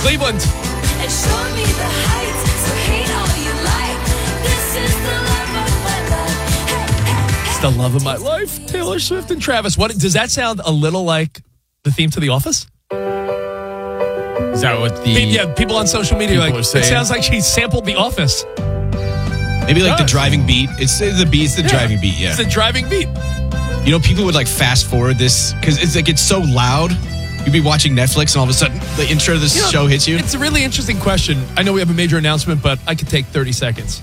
Cleveland. And show me the heights, so hate all you like. This is the love of my life. Hey, hey, hey. It's the love of my life. Taylor Swift and Travis. What does that sound a little like the theme to The Office? Is that what People on social media people like are saying? It sounds like she sampled The Office. Maybe like the driving beat. It's the driving beat, yeah. It's the driving beat. You know, people would like fast forward this because it's so loud. You'd be watching Netflix and all of a sudden the intro to this show hits you. It's a really interesting question. I know we have a major announcement, but I could take 30 seconds.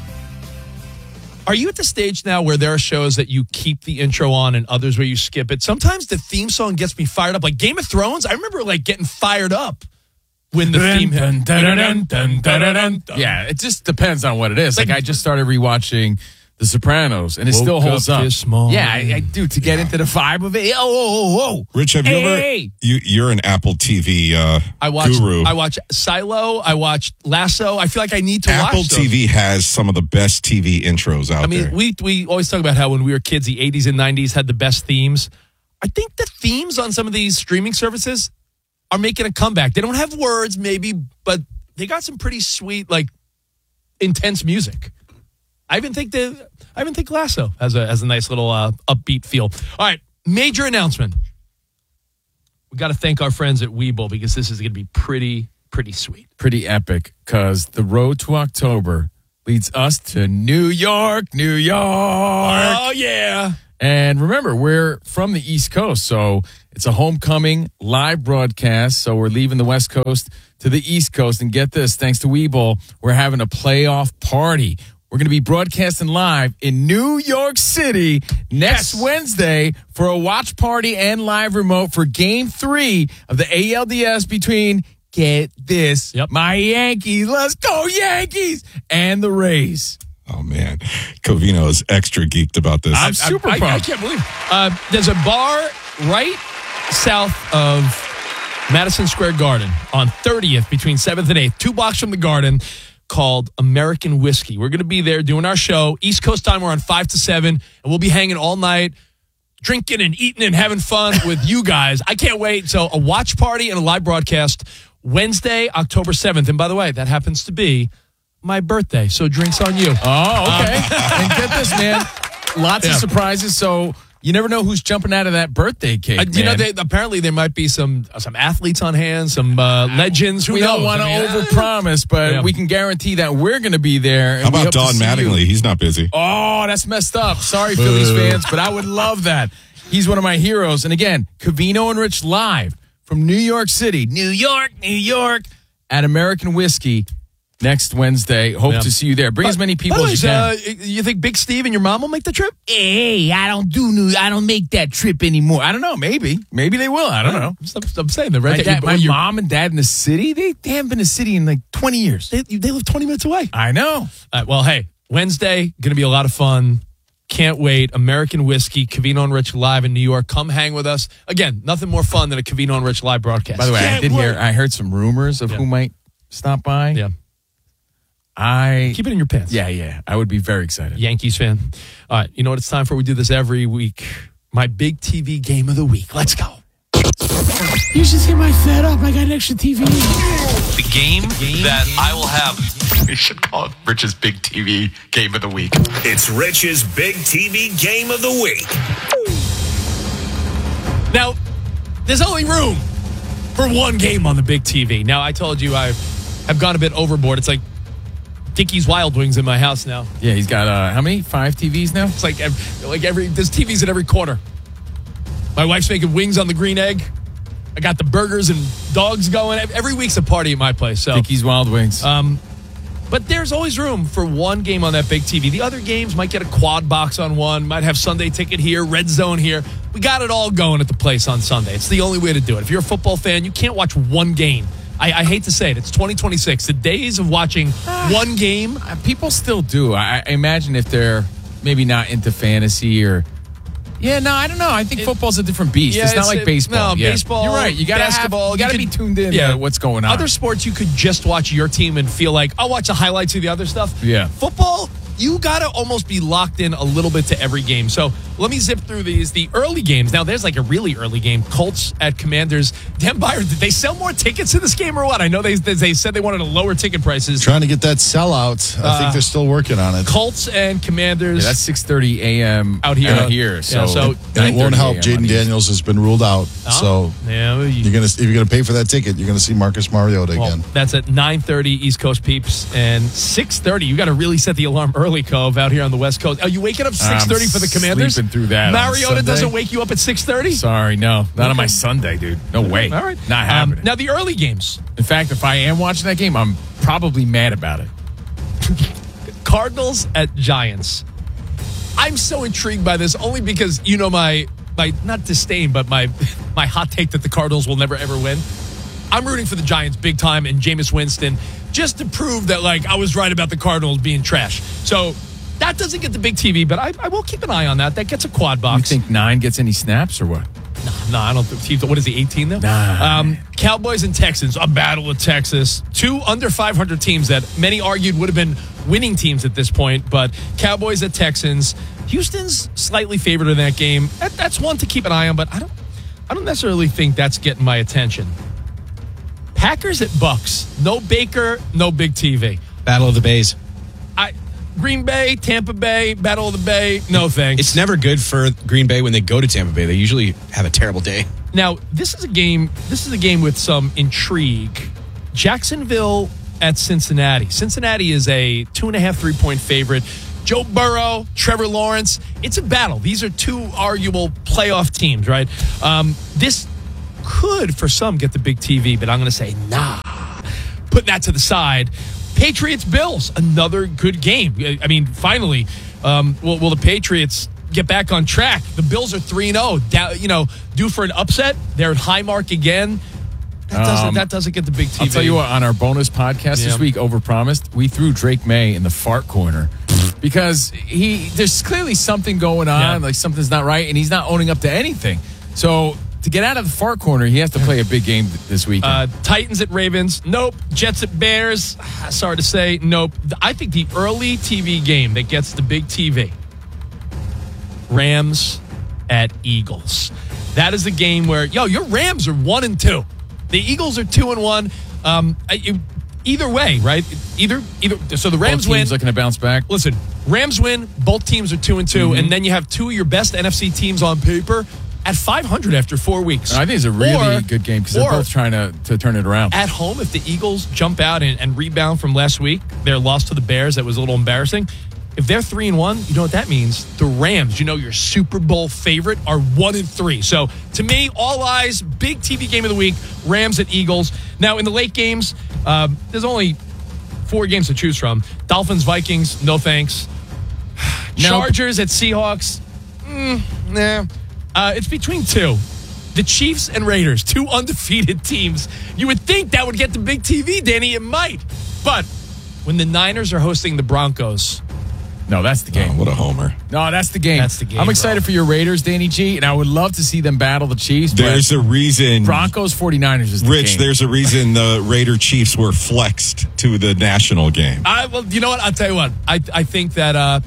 Are you at the stage now where there are shows that you keep the intro on and others where you skip it? Sometimes the theme song gets me fired up. Like Game of Thrones, I remember like getting fired up when the theme hit. Yeah, it just depends on what it is. Like I just started rewatching The Sopranos, and it still holds up. Yeah, I do to get into the vibe of it. Oh. Rich, have you ever? You're an Apple TV guru. I watch Silo. I watch Lasso. I feel like I need to watch Apple TV has some of the best TV intros out there. I mean, we always talk about how when we were kids, the 80s and 90s had the best themes. I think the themes on some of these streaming services are making a comeback. They don't have words, maybe, but they got some pretty sweet, like, intense music. I even think Lasso has a nice little upbeat feel. All right, major announcement. We got to thank our friends at Webull because this is going to be pretty sweet. Pretty epic, because the road to October leads us to New York. Oh, yeah. And remember, we're from the East Coast, so it's a homecoming live broadcast. So we're leaving the West Coast to the East Coast. And get this, thanks to Webull, we're having a playoff party. We're going to be broadcasting live in New York City next Wednesday for a watch party and live remote for Game 3 of the ALDS between, get this, my Yankees, let's go Yankees, and the Rays. Oh, man. Covino is extra geeked about this. I'm super pumped. I can't believe it. There's a bar right south of Madison Square Garden on 30th between 7th and 8th, 2 blocks from the Garden, called American Whiskey. We're going to be there doing our show. East Coast time, we're on 5 to 7, and we'll be hanging all night, drinking and eating and having fun with you guys. I can't wait. So a watch party and a live broadcast Wednesday, October 7th. And by the way, that happens to be my birthday, so drinks on you. Oh, okay. And get this, man. Lots of surprises, so you never know who's jumping out of that birthday cake, you know, apparently there might be some athletes on hand, some legends. Who we knows? don't want to overpromise, but we can guarantee that we're going to be there. And How about Don Mattingly? He's not busy. Oh, that's messed up. Sorry, Phillies fans, but I would love that. He's one of my heroes. And again, Covino and Rich live from New York City. New York, at American Whiskey. Next Wednesday. Hope to see you there. Bring as many people as you can. You think Big Steve and your mom will make the trip? Hey, I don't make that trip anymore. I don't know. Maybe they will. I don't know. I'm saying that, right? My mom and dad in the city, they haven't been in the city in like 20 years. They live 20 minutes away. I know. Well, hey, Wednesday, going to be a lot of fun. Can't wait. American Whiskey, Covino and Rich live in New York. Come hang with us. Again, nothing more fun than a Covino and Rich live broadcast. By the way, I heard some rumors of who might stop by. Yeah. Keep it in your pants. Yeah. I would be very excited. Yankees fan. All right. You know what it's time for? We do this every week. My big TV game of the week. Let's go. You should see my setup. I got an extra TV. The game that I will have. We should call it Rich's Big TV Game of the Week. It's Rich's Big TV Game of the Week. Now, there's only room for one game on the big TV. Now, I told you I've gone a bit overboard. It's like Dickie's Wild Wings in my house now. Yeah, he's got how many? 5 TVs now? It's like every there's TVs in every corner. My wife's making wings on the green egg. I got the burgers and dogs going. Every week's a party at my place. So Dickie's Wild Wings. But there's always room for one game on that big TV. The other games might get a quad box on one, might have Sunday ticket here, red zone here. We got it all going at the place on Sunday. It's the only way to do it. If you're a football fan, you can't watch one game. I hate to say it. It's 2026. The days of watching one game. People still do. I imagine if they're maybe not into fantasy or... Yeah, no, I don't know. I think football's a different beast. It's not like baseball. No, baseball. You're right. You got basketball. You got to be tuned in to what's going on. Other sports, you could just watch your team and feel like, I'll watch the highlights of the other stuff. Yeah. Football, you got to almost be locked in a little bit to every game. So let me zip through these. The early games. Now, there's like a really early game. Colts at Commanders. Dan Byer, did they sell more tickets in this game or what? I know they said they wanted to lower ticket prices. Trying to get that sellout. I think they're still working on it. Colts and Commanders. Yeah, that's 6:30 a.m. Out here. So, so And it won't 9:30 help. a.m. Jaden Daniels has been ruled out. So yeah, if you're gonna pay for that ticket, you're gonna see Marcus Mariota again. That's at 9:30 East Coast peeps and 6:30. You got to really set the alarm early, Cove, out here on the West Coast. Are you waking up 6:30 for the Commanders? Sleeping through that. Mariota doesn't wake you up at 6:30. Sorry, no, not on my Sunday, dude. No way. All right, not happening. Now the early games. In fact, if I am watching that game, I'm probably mad about it. Cardinals at Giants. I'm so intrigued by this only because you know my not disdain, but my hot take that the Cardinals will never ever win. I'm rooting for the Giants big time and Jameis Winston just to prove that like I was right about the Cardinals being trash. So that doesn't get the big TV, but I will keep an eye on that. That gets a quad box. You think 9 gets any snaps or what? No, I don't think. What is he, 18 though? Nah. Cowboys and Texans, a battle of Texas. 2 under 500 teams that many argued would have been winning teams at this point, but Cowboys at Texans. Houston's slightly favored in that game. That's one to keep an eye on, but I don't necessarily think that's getting my attention. Packers at Bucks. No Baker, no big TV. Battle of the Bays. Green Bay, Tampa Bay, Battle of the Bay. No thanks. It's never good for Green Bay when they go to Tampa Bay. They usually have a terrible day. Now, this is a game with some intrigue. Jacksonville at Cincinnati. Cincinnati is a 2.5, 3-point favorite. Joe Burrow, Trevor Lawrence. It's a battle. These are 2 arguable playoff teams, right? This could, for some, get the big TV, but I'm going to say, nah. Put that to the side. Patriots, Bills, another good game. I mean, finally, will the Patriots get back on track? The Bills are 3-0, due for an upset. They're at high mark again. That doesn't get the big TV. I'll tell you what, on our bonus podcast this week, Overpromised, we threw Drake May in the fart corner because there's clearly something going on, like something's not right, and he's not owning up to anything. So to get out of the fart corner, he has to play a big game this weekend. Titans at Ravens, nope. Jets at Bears, sorry to say, nope. I think the early TV game that gets the big TV, Rams at Eagles. That is the game where, your Rams are 1-2. The Eagles are 2-1. Either way, right? Either. So the Rams Both win. teams looking to bounce back. Listen, Rams win. Both teams are 2-2, and then you have 2 of your best NFC teams on paper at 500 after 4 weeks. I think it's a really good game because they're both trying to turn it around. At home, if the Eagles jump out and rebound from last week, their loss to the Bears, that was a little embarrassing. If they're 3-1, you know what that means? The Rams, your Super Bowl favorite, are 1-3. So to me, all eyes, big TV game of the week, Rams at Eagles. Now in the late games, there's only 4 games to choose from. Dolphins, Vikings, no thanks. Chargers at Seahawks, nah. It's between 2. The Chiefs and Raiders, 2 undefeated teams. You would think that would get the big TV, Danny. It might. But when the Niners are hosting the Broncos. No, that's the game. Oh, what a homer. No, that's the game. That's the game, I'm excited for your Raiders, Danny G, and I would love to see them battle the Chiefs. There's a reason. Broncos 49ers is the Rich, game. there's a reason the Raider Chiefs were flexed to the national game. Well, you know what? I'll tell you what. I think that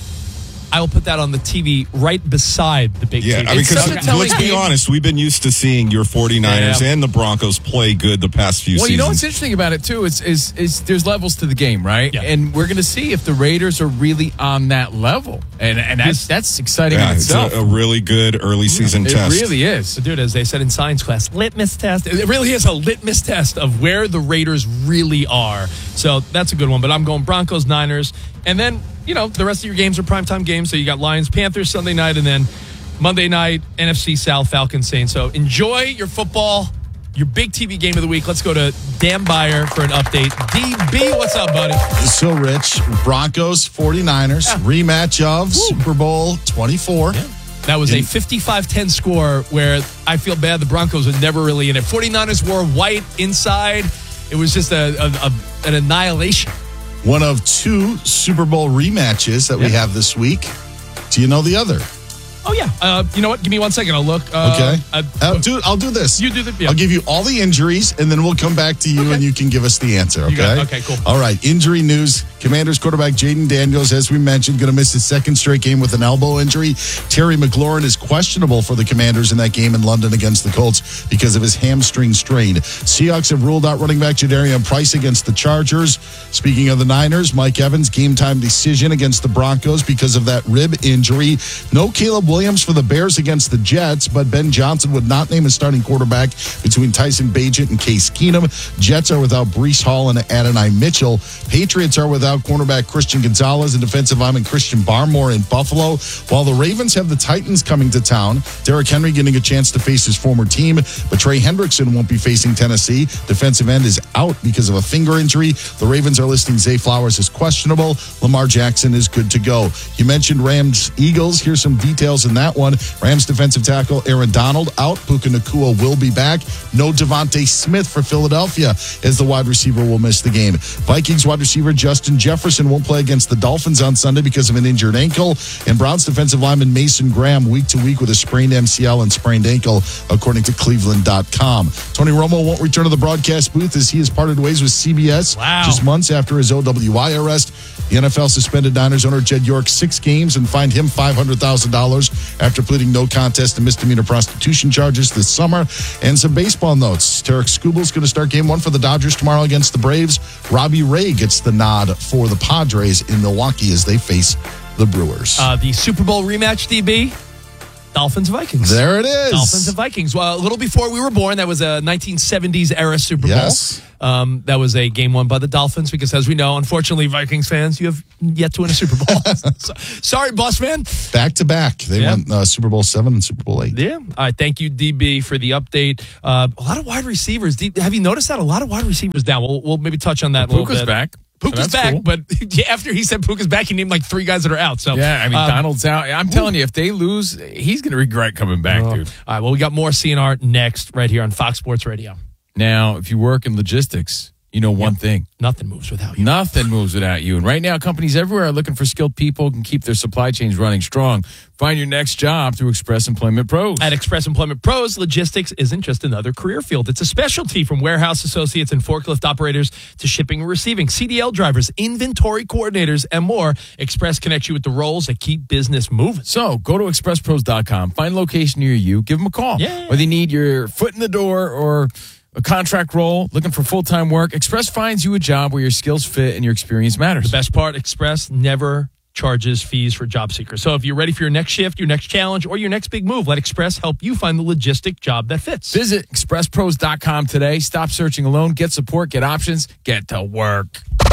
I will put that on the TV right beside the big TV. I mean, because let's be honest, we've been used to seeing your 49ers and the Broncos play good the past few seasons. Well, you know what's interesting about it, too, is there's levels to the game, right? Yeah. And we're going to see if the Raiders are really on that level. And that's exciting in it's itself. a really good early season test. It really is. Dude, as they said in science class, litmus test. It really is a litmus test of where the Raiders really are. So that's a good one. But I'm going Broncos, Niners. And then, the rest of your games are primetime games. So you got Lions, Panthers Sunday night, and then Monday night, NFC South, Falcons, Saints. So enjoy your football, your big TV game of the week. Let's go to Dan Byer for an update. DB, what's up, buddy? So, Rich, Broncos, 49ers, rematch of Super Bowl 24. Yeah. That was a 55-10 score where I feel bad the Broncos are never really in it. 49ers wore white inside. It was just an annihilation. One of 2 Super Bowl rematches that we have this week. Do you know the other? Oh, yeah. You know what? Give me 1 second. I'll look. Okay. I'll do this. You do the. Yeah. I'll give you all the injuries, and then we'll come back to you, and you can give us the answer, okay? Okay, cool. All right, injury news. Commanders quarterback Jaden Daniels, as we mentioned, going to miss his second straight game with an elbow injury. Terry McLaurin is questionable for the Commanders in that game in London against the Colts because of his hamstring strain. Seahawks have ruled out running back Jadarian Price against the Chargers. Speaking of the Niners, Mike Evans, game-time decision against the Broncos because of that rib injury. No Caleb Williams for the Bears against the Jets, but Ben Johnson would not name a starting quarterback between Tyson Bagent and Case Keenum. Jets are without Breece Hall and Adonai Mitchell. Patriots are without cornerback Christian Gonzalez and defensive lineman Christian Barmore in Buffalo, while the Ravens have the Titans coming to town. Derrick Henry getting a chance to face his former team, but Trey Hendrickson won't be facing Tennessee. Defensive end is out because of a finger injury. The Ravens are listing Zay Flowers as questionable. Lamar Jackson is good to go. You mentioned Rams-Eagles. Here's some details in that one. Rams defensive tackle Aaron Donald out. Puka Nacua will be back. No Devontae Smith for Philadelphia as the wide receiver will miss the game. Vikings wide receiver Justin Jefferson won't play against the Dolphins on Sunday because of an injured ankle. And Browns defensive lineman Mason Graham week to week with a sprained MCL and sprained ankle, according to Cleveland.com. Tony Romo won't return to the broadcast booth as he has parted ways with CBS just months after his OWI arrest. The NFL suspended Niners owner Jed York 6 games and fined him $500,000 after pleading no contest to misdemeanor prostitution charges this summer. And some baseball notes. Tarek Skubal's going to start game 1 for the Dodgers tomorrow against the Braves. Robbie Ray gets the nod for the Padres in Milwaukee as they face the Brewers. The Super Bowl rematch, DB. Dolphins-Vikings. There it is. Dolphins and Vikings. Well, a little before we were born, that was a 1970s era Super Bowl. Yes. That was a game won by the Dolphins because, as we know, unfortunately, Vikings fans, you have yet to win a Super Bowl. Sorry, boss man. Back to back. They won Super Bowl 7 and Super Bowl 8. Yeah. All right. Thank you, DB, for the update. A lot of wide receivers. Have you noticed that? A lot of wide receivers down. We'll maybe touch on that a little bit. Puka's back. Puka's back, cool. But after he said Puka's back, he named like 3 guys that are out. So yeah, I mean, Donald's out. I'm telling you, if they lose, he's going to regret coming back, dude. All right, well, we got more CNR next right here on Fox Sports Radio. Now, if you work in logistics, you know one thing. Nothing moves without you. Nothing moves without you. And right now, companies everywhere are looking for skilled people who can keep their supply chains running strong. Find your next job through Express Employment Pros. At Express Employment Pros, logistics isn't just another career field. It's a specialty from warehouse associates and forklift operators to shipping and receiving, CDL drivers, inventory coordinators, and more. Express connects you with the roles that keep business moving. So go to expresspros.com, find a location near you, give them a call. Yeah. Whether you need your foot in the door or a contract role, looking for full-time work, Express finds you a job where your skills fit and your experience matters. The best part, Express never charges fees for job seekers. So if you're ready for your next shift, your next challenge, or your next big move, let Express help you find the logistic job that fits. Visit expresspros.com today. Stop searching alone. Get support. Get options. Get to work.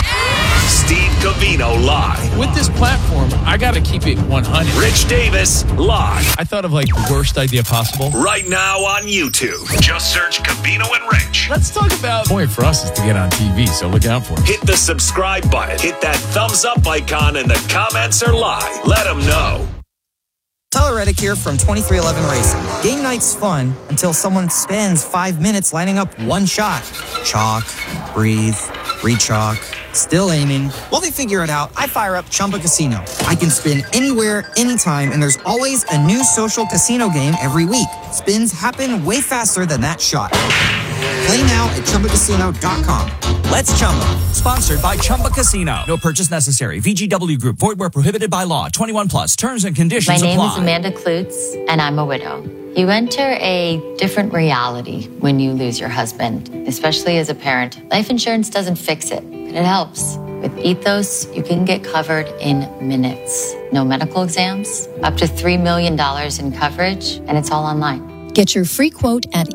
Steve Covino live. With this platform, I got to keep it 100. Rich Davis live. I thought of like the worst idea possible. Right now on YouTube. Just search Covino and Rich. Let's talk about... The point for us is to get on TV, so look out for it. Hit the subscribe button. Hit that thumbs up icon and the comments are live. Let them know. Tyler Reddick here from 2311 Racing. Game night's fun until someone spends 5 minutes lining up one shot. Chalk, breathe, re-chalk, still aiming. While they figure it out, I fire up Chumba Casino. I can spin anywhere, anytime, and there's always a new social casino game every week. Spins happen way faster than that shot. Play now at ChumbaCasino.com. Let's Chumba. Sponsored by Chumba Casino. No purchase necessary. VGW Group. Void where prohibited by law. 21 plus. Terms and conditions apply. My name is Amanda Klutz, and I'm a widow. You enter a different reality when you lose your husband, especially as a parent. Life insurance doesn't fix it, but it helps. With Ethos, you can get covered in minutes. No medical exams, up to $3 million in coverage, and it's all online. Get your free quote at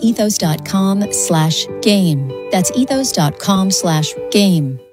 ethos.com/game. That's ethos.com/game.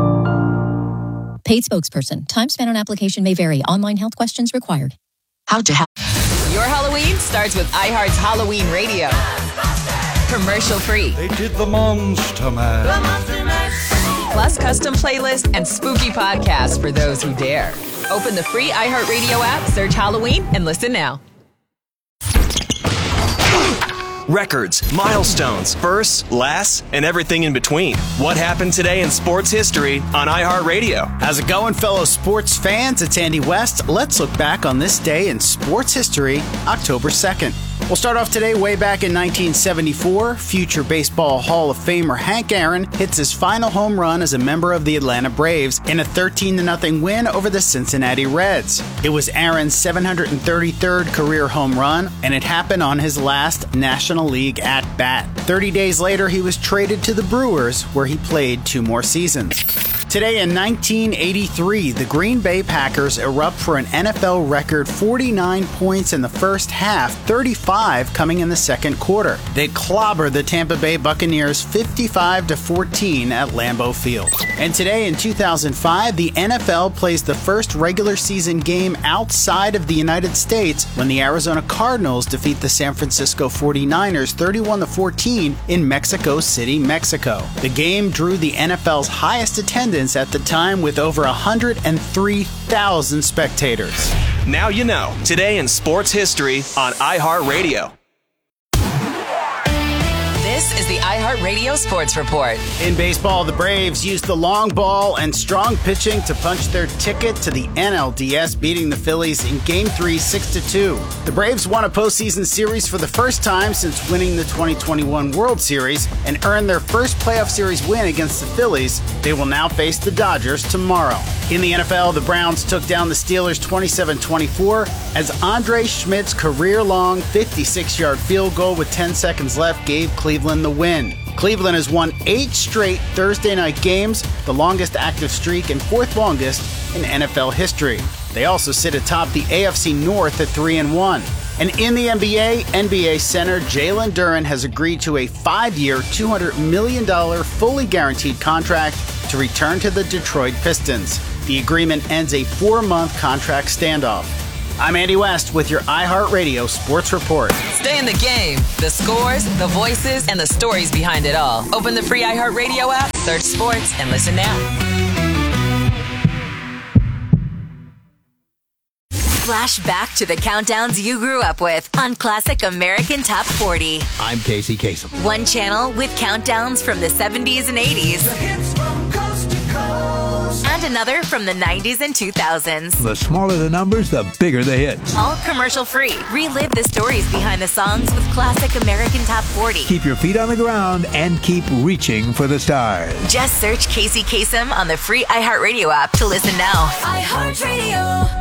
Paid spokesperson. Time spent on application may vary. Online health questions required. How to help. Your Halloween starts with iHeart's Halloween Radio. Commercial free. They did the Monster Mash. Plus custom playlists and spooky podcasts for those who dare. Open the free iHeartRadio app, search Halloween, and listen now. records, milestones, firsts, lasts, and everything in between. What happened today in sports history on iHeartRadio? How's it going, fellow sports fans? It's Andy West. Let's look back on this day in sports history, October 2nd. We'll start off today way back in 1974. Future Baseball Hall of Famer Hank Aaron hits his final home run as a member of the Atlanta Braves in a 13-0 win over the Cincinnati Reds. It was Aaron's 733rd career home run, and it happened on his last National League at-bat. 30 days later, he was traded to the Brewers, where he played 2 more seasons. Today in 1983, the Green Bay Packers erupt for an NFL record 49 points in the first half, 35 coming in the second quarter. They clobber the Tampa Bay Buccaneers 55-14 at Lambeau Field. And today in 2005, the NFL plays the first regular season game outside of the United States when the Arizona Cardinals defeat the San Francisco 49ers 31-14 in Mexico City, Mexico. The game drew the NFL's highest attendance at the time with over 103,000 spectators. Now you know. Today in sports history on iHeartRadio. This is the iHeartRadio Sports Report. In baseball, the Braves used the long ball and strong pitching to punch their ticket to the NLDS, beating the Phillies in Game 3 6-2. The Braves won a postseason series for the first time since winning the 2021 World Series and earned their first playoff series win against the Phillies. They will now face the Dodgers tomorrow. In the NFL, the Browns took down the Steelers 27-24 as Andre Schmidt's career-long 56-yard field goal with 10 seconds left gave Cleveland the win. Cleveland has won 8 straight Thursday night games, the longest active streak and 4th longest in NFL history. They also sit atop the AFC North at 3-1. And in the NBA center Jalen Duren has agreed to a 5-year, $200 million fully guaranteed contract to return to the Detroit Pistons. The agreement ends a 4-month contract standoff. I'm Andy West with your iHeartRadio Sports Report. Stay in the game. The scores, the voices, and the stories behind it all. Open the free iHeartRadio app, search sports, and listen now. Flash back to the countdowns you grew up with on Classic American Top 40. I'm Casey Kasem. One channel with countdowns from the 70s and 80s. The hits from coast to coast. And another from the 90s and 2000s. The smaller the numbers, the bigger the hits. All commercial free. Relive the stories behind the songs with Classic American Top 40. Keep your feet on the ground and keep reaching for the stars. Just search Casey Kasem on the free iHeartRadio app to listen now. iHeartRadio.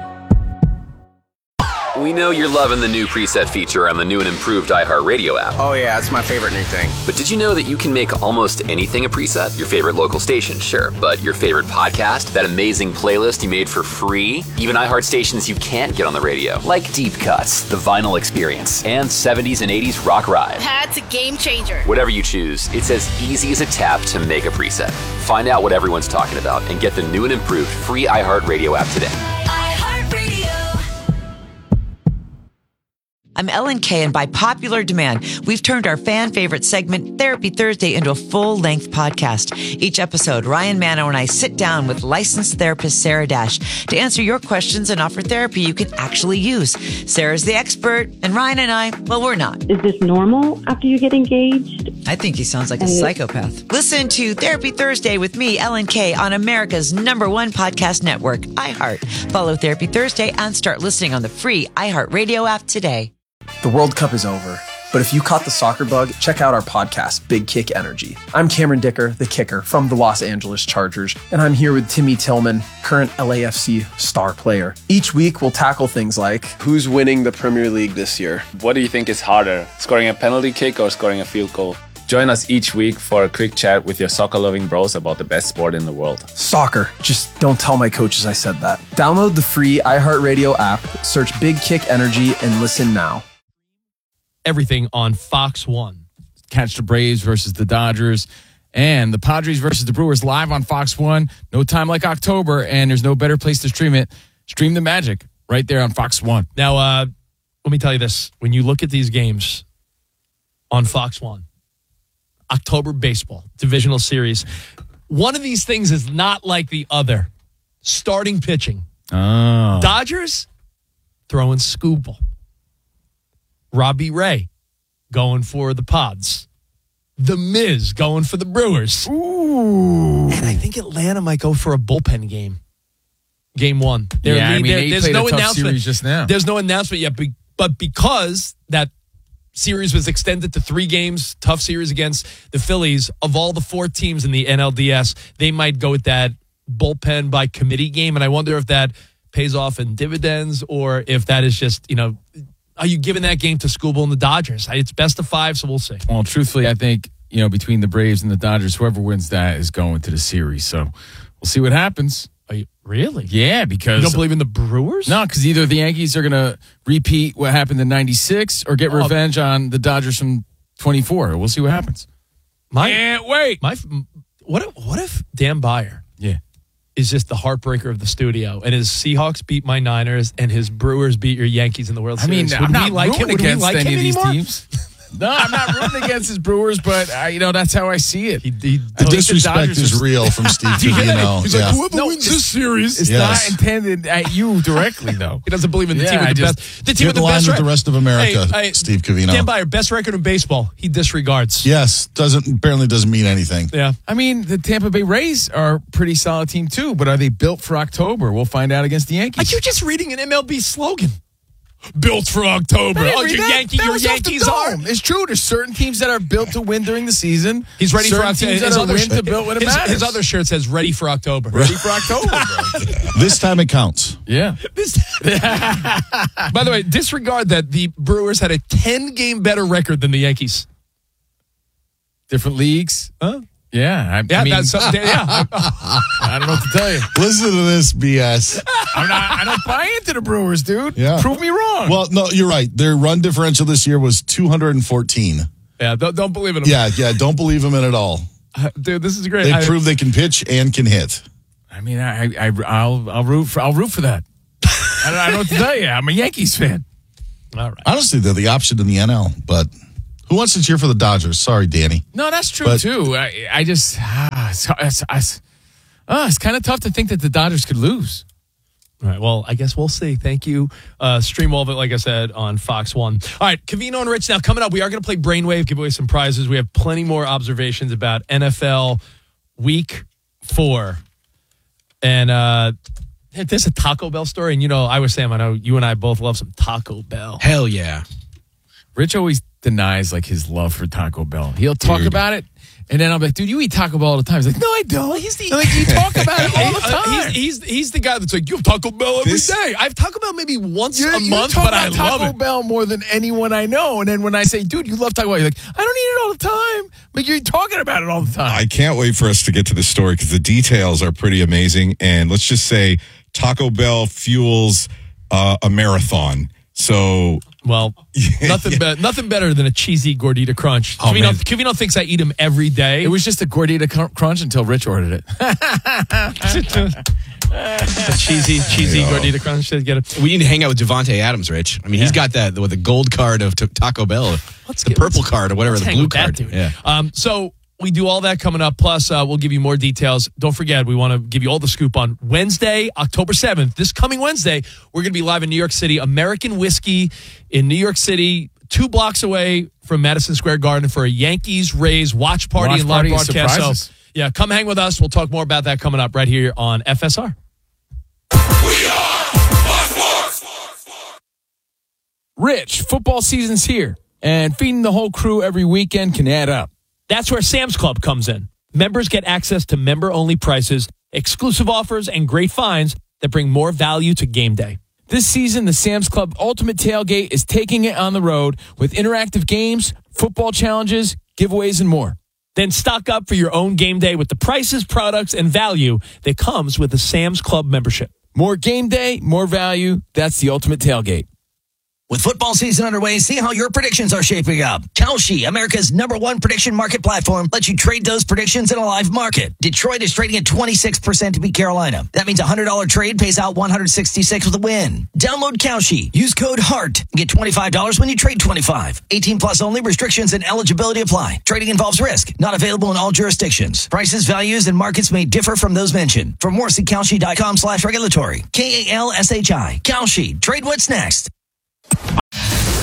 We know you're loving the new preset feature on the new and improved iHeartRadio app. Oh yeah, it's my favorite new thing. But did you know that you can make almost anything a preset? Your favorite local station, sure. But your favorite podcast? That amazing playlist you made for free? Even iHeart stations you can't get on the radio. Like Deep Cuts, The Vinyl Experience, and 70s and 80s Rock Ride. That's a game changer. Whatever you choose, it's as easy as a tap to make a preset. Find out what everyone's talking about and get the new and improved free iHeartRadio app today. I'm Ellen Kay, and by popular demand, we've turned our fan favorite segment, Therapy Thursday, into a full-length podcast. Each episode, Ryan Mano and I sit down with licensed therapist Sarah Dash to answer your questions and offer therapy you can actually use. Sarah's the expert, and Ryan and I, well, we're not. Is this normal after you get engaged? I think he sounds like a psychopath. Listen to Therapy Thursday with me, Ellen Kay, on America's #1 podcast network, iHeart. Follow Therapy Thursday and start listening on the free iHeartRadio app today. The World Cup is over, but if you caught the soccer bug, check out our podcast, Big Kick Energy. I'm Cameron Dicker, the kicker from the Los Angeles Chargers, and I'm here with Timmy Tillman, current LAFC star player. Each week, we'll tackle things like, who's winning the Premier League this year? What do you think is harder, scoring a penalty kick or scoring a field goal? Join us each week for a quick chat with your soccer-loving bros about the best sport in the world. Soccer. Just don't tell my coaches I said that. Download the free iHeartRadio app, search Big Kick Energy, and listen now. Everything on Fox 1. Catch the Braves versus the Dodgers and the Padres versus the Brewers live on Fox 1. No time like October, and there's no better place to stream it. Stream the magic right there on Fox 1. Now, let me tell you this. When you look at these games on Fox 1, October baseball, divisional series, one of these things is not like the other. Starting pitching. Oh. Dodgers throwing Scooble. Robbie Ray, going for the Pods. The Miz going for the Brewers. Ooh. And I think Atlanta might go for a bullpen game. Game 1. They there's played no a tough announcement series just now. There's no announcement yet, but because that series was extended to 3 games, tough series against the Phillies, of all the 4 teams in the NLDS, they might go with that bullpen by committee game. And I wonder if that pays off in dividends or if that is just, are you giving that game to Skubal and the Dodgers? It's best of 5, so we'll see. Well, truthfully, I think, between the Braves and the Dodgers, whoever wins that is going to the series. So we'll see what happens. Are you really? Yeah, because... You don't believe in the Brewers? No, because either the Yankees are going to repeat what happened in 96 or get revenge on the Dodgers from 24. We'll see what happens. Can't wait. What if Dan Byer is just the heartbreaker of the studio and his Seahawks beat my Niners and his Brewers beat your Yankees in the World Series? I'm not rooting against like any him of these anymore? teams. No, I'm not rooting against his Brewers, but that's how I see it. The disrespect is real from Steve Covino. He's like, whoever wins this series. It's not intended at you directly, though. He doesn't believe in the team with the best. The team with the line best with the rest of America, Steve Covino. Dan Byer, best record in baseball. He disregards. Yes, apparently doesn't mean anything. Yeah. I mean, the Tampa Bay Rays are a pretty solid team, too, but are they built for October? We'll find out against the Yankees. Are you just reading an MLB slogan? Built for October. Your Yankees are. It's true. There's certain teams that are built to win during the season. He's ready for October. October. Teams that are win to build when it matters. His other shirt says ready for October. Ready for October, bro. This time it counts. Yeah. By the way, disregard that the Brewers had a 10-game better record than the Yankees. Different leagues. Huh? Yeah. I mean, that's I don't know what to tell you. Listen to this BS. I don't buy into the Brewers, dude. Yeah. Prove me wrong. Well, no, you're right. Their run differential this year was 214. Yeah, don't believe in them. Yeah, don't believe them in it at all. Dude, this is great. They prove they can pitch and can hit. I mean, I'll root for that. I don't know what to tell you. I'm a Yankees fan. All right. Honestly, they're the option in the NL, but who wants to cheer for the Dodgers? Sorry, Danny. No, that's true, too. I just... it's kind of tough to think that the Dodgers could lose. All right, well, I guess we'll see. Thank you. Stream all of it, like I said, on Fox 1. All right, Covino and Rich. Now, coming up, we are going to play Brainwave, give away some prizes. We have plenty more observations about NFL Week 4. And there's a Taco Bell story. And, I was saying, I know you and I both love some Taco Bell. Hell yeah. Rich always denies his love for Taco Bell. He'll talk about it, and then I'll be like, dude, you eat Taco Bell all the time. He's like, no, I don't. You talk about it all the time. He's the guy that's like, you have Taco Bell every day. I have Taco Bell maybe once a month, talk but I about love Taco it. Bell more than anyone I know. And then when I say, dude, you love Taco Bell, you're like, I don't eat it all the time. But you're talking about it all the time. I can't wait for us to get to the story because the details are pretty amazing. And let's just say Taco Bell fuels a marathon. So... Well, nothing better than a cheesy Gordita Crunch. Oh, Covino thinks I eat them every day. It was just a Gordita Crunch until Rich ordered it. A cheesy Gordita Crunch. Get it. We need to hang out with Devontae Adams, Rich. I mean, he's got that with the gold card of Taco Bell, the purple card or whatever, the blue card. Dude. Yeah. So we do all that coming up. Plus, we'll give you more details. Don't forget, we want to give you all the scoop on Wednesday, October 7th. This coming Wednesday, we're going to be live in New York City. American Whiskey in New York City, 2 blocks away from Madison Square Garden for a Yankees-Rays watch party and live broadcast. So, yeah, come hang with us. We'll talk more about that coming up right here on FSR. Rich, football season's here, and feeding the whole crew every weekend can add up. That's where Sam's Club comes in. Members get access to member-only prices, exclusive offers, and great finds that bring more value to game day. This season, the Sam's Club Ultimate Tailgate is taking it on the road with interactive games, football challenges, giveaways, and more. Then stock up for your own game day with the prices, products, and value that comes with the Sam's Club membership. More game day, more value. That's the Ultimate Tailgate. With football season underway, see how your predictions are shaping up. Kalshi, America's #1 prediction market platform, lets you trade those predictions in a live market. Detroit is trading at 26% to beat Carolina. That means a $100 trade pays out $166 with a win. Download Kalshi. Use code HEART. Get $25 when you trade $25. 18 plus only. Restrictions and eligibility apply. Trading involves risk. Not available in all jurisdictions. Prices, values, and markets may differ from those mentioned. For more, see Kalshi.com/regulatory. KALSHI. Kalshi. Trade what's next.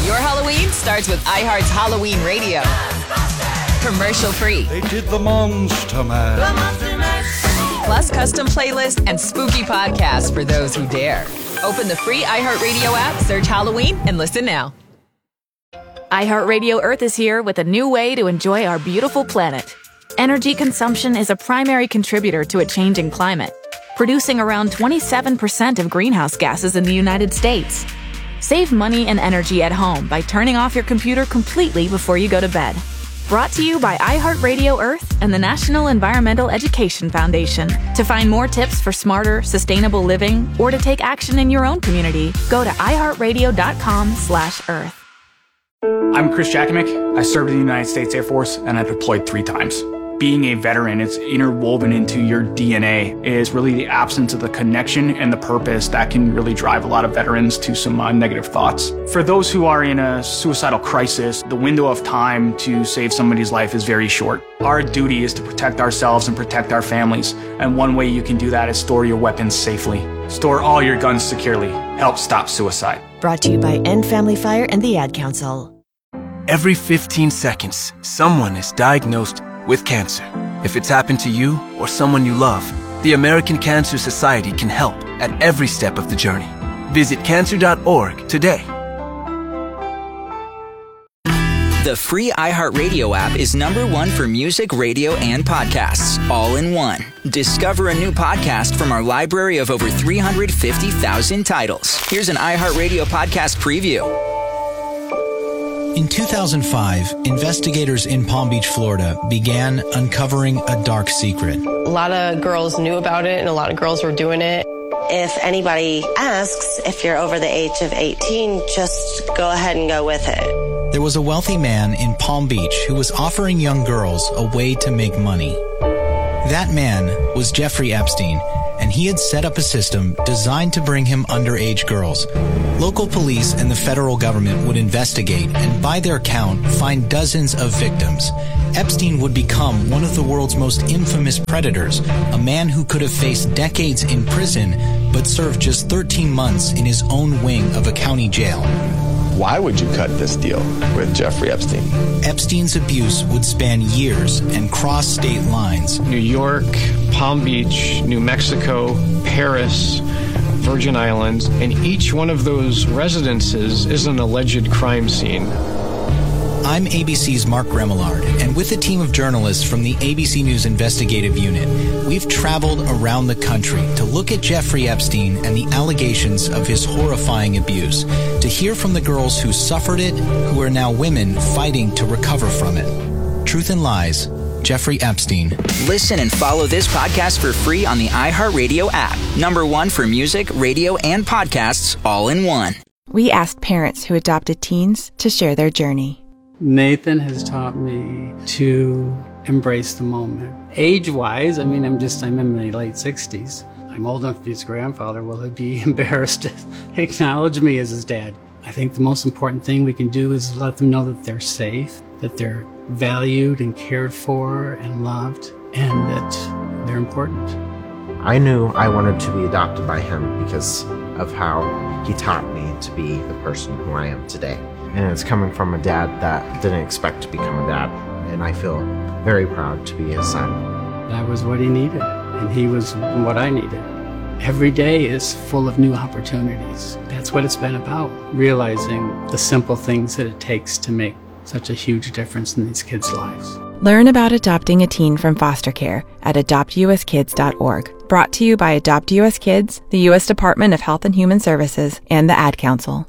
Your Halloween starts with iHeart's Halloween Radio. Commercial free. They did the Monster Mash. Plus custom playlists and spooky podcasts for those who dare. Open the free iHeartRadio app, search Halloween, and listen now. iHeartRadio Earth is here with a new way to enjoy our beautiful planet. Energy consumption is a primary contributor to a changing climate, producing around 27% of greenhouse gases in the United States. Save money and energy at home by turning off your computer completely before you go to bed. Brought to you by iHeartRadio Earth and the National Environmental Education Foundation. To find more tips for smarter, sustainable living or to take action in your own community, go to iHeartRadio.com/Earth. I'm Chris Jakimick. I served in the United States Air Force and I deployed 3 times. Being a veteran, it's interwoven into your DNA. It is really the absence of the connection and the purpose that can really drive a lot of veterans to some negative thoughts. For those who are in a suicidal crisis, the window of time to save somebody's life is very short. Our duty is to protect ourselves and protect our families. And one way you can do that is store your weapons safely. Store all your guns securely. Help stop suicide. Brought to you by End Family Fire and the Ad Council. Every 15 seconds, someone is diagnosed with cancer. If it's happened to you or someone you love, the American Cancer Society can help at every step of the journey. Visit cancer.org today. The free iHeartRadio app is #1 for music, radio, and podcasts, all in one. Discover a new podcast from our library of over 350,000 titles. Here's an iHeartRadio podcast preview. In 2005, investigators in Palm Beach, Florida began uncovering a dark secret. A lot of girls knew about it and a lot of girls were doing it. If anybody asks if you're over the age of 18, just go ahead and go with it. There was a wealthy man in Palm Beach who was offering young girls a way to make money. That man was Jeffrey Epstein, and he had set up a system designed to bring him underage girls. Local police and the federal government would investigate and, by their count, find dozens of victims. Epstein would become one of the world's most infamous predators, a man who could have faced decades in prison but served just 13 months in his own wing of a county jail. Why would you cut this deal with Jeffrey Epstein? Epstein's abuse would span years and cross state lines. New York, Palm Beach, New Mexico, Paris, Virgin Islands, and each one of those residences is an alleged crime scene. I'm ABC's Mark Remillard, and with a team of journalists from the ABC News Investigative Unit, we've traveled around the country to look at Jeffrey Epstein and the allegations of his horrifying abuse, to hear from the girls who suffered it, who are now women fighting to recover from it. Truth and Lies, Jeffrey Epstein. Listen and follow this podcast for free on the iHeartRadio app. #1 for music, radio, and podcasts, all in one. We asked parents who adopted teens to share their journey. Nathan has taught me to embrace the moment. Age-wise, I'm in my late 60s. I'm old enough to be his grandfather. Will he be embarrassed to acknowledge me as his dad? I think the most important thing we can do is let them know that they're safe, that they're valued and cared for and loved, and that they're important. I knew I wanted to be adopted by him because of how he taught me to be the person who I am today. And it's coming from a dad that didn't expect to become a dad. And I feel very proud to be his son. That was what he needed, and he was what I needed. Every day is full of new opportunities. That's what it's been about, realizing the simple things that it takes to make such a huge difference in these kids' lives. Learn about adopting a teen from foster care at adoptuskids.org. Brought to you by Adopt U.S. Kids, the U.S. Department of Health and Human Services, and the Ad Council.